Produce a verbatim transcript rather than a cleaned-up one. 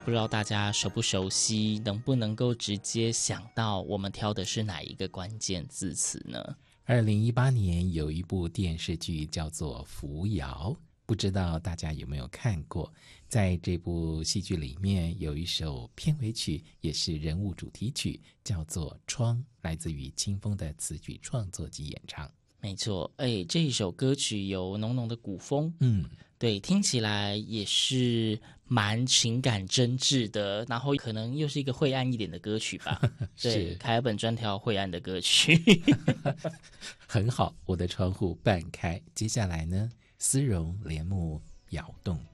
不知道大家熟不熟悉，能不能够直接想到我们挑的是哪一个关键字词呢？ 二零一八年有一部电视剧叫做《扶摇》，不知道大家有没有看过。在这部戏剧里面有一首片尾曲，也是人物主题曲，叫做《窗》，来自于清风的词曲创作及演唱。 没错，哎，这一首歌曲有浓浓的古风， 嗯， 对，听起来也是蛮情感真挚的，然后可能又是一个晦暗一点的歌曲吧。对，凯尔本专挑晦暗的歌曲。 很好，我的窗户半开。接下来呢，丝绒帘幕摇动。